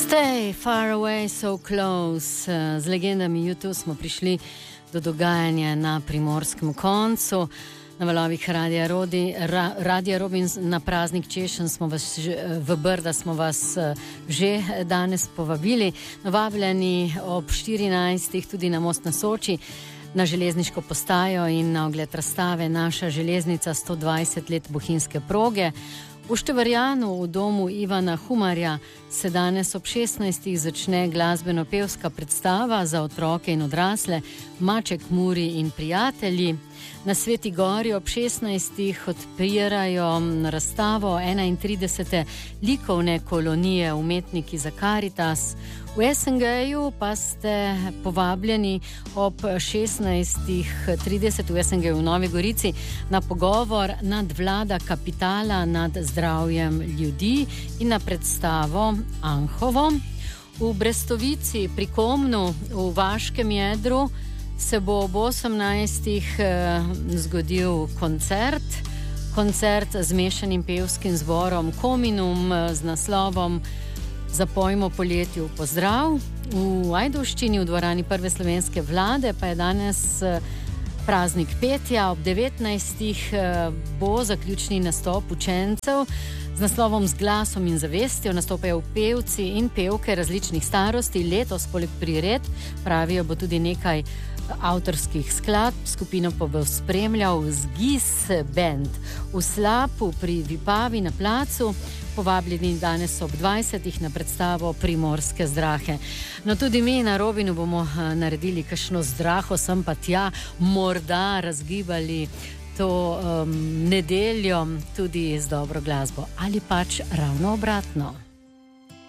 Stay far away, so close. Z legendami YouTube smo prišli do dogajanja na primorskem koncu. Na valovih Radia Robin na praznik Češen smo vas v Brda smo vas že danes povabili. Vabljeni ob 14. tudi na Most na Soči, na železniško postajo in na ogled razstave Naša železnica 120 let bohinjske proge. V Števarjanu, v domu Ivana Humarja, se danes ob 16. začne glasbeno-pevska predstava za otroke in odrasle Maček, Muri in prijatelji. Na Sveti Gori ob 16. odpirajo razstavo 31. likovne kolonije Umetniki za Karitas. V SNG-ju pa ste povabljeni ob 16.30 v SNG-ju v Novi Gorici na pogovor nadvlada kapitala nad zdravjem ljudi in na predstavo Anhovo. V Brestovici pri Komnu v Vaškem jedru se bo ob 18. zgodil koncert z mešanim pevskim zborom Kominum z naslovom Zapojmo poletju pozdrav. V Ajdovščini v dvorani Prve slovenske vlade pa je danes praznik petja. Ob 19. bo zaključni nastop učencev z naslovom Z glasom in zavestjo. Nastopajo pevci in pevke različnih starosti. Letos poleg prired, pravijo, bo tudi nekaj avtorskih skladb. Skupino pa bo spremljal Zgis band v Slapu pri Vipavi na placu. Povabljeni danes ob 20. na predstavo Primorske zdrahe. No, tudi mi na Robinu bomo naredili kakšno zdraho, sem pa tja, morda razgibali to nedeljo tudi z dobro glasbo. Ali pač ravno obratno.